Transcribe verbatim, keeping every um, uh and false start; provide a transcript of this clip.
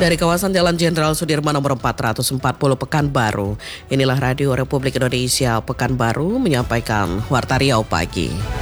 Dari kawasan Jalan Jenderal Sudirman nomor empat ratus empat puluh Pekanbaru, inilah Radio Republik Indonesia Pekanbaru menyampaikan Warta Riau Pagi.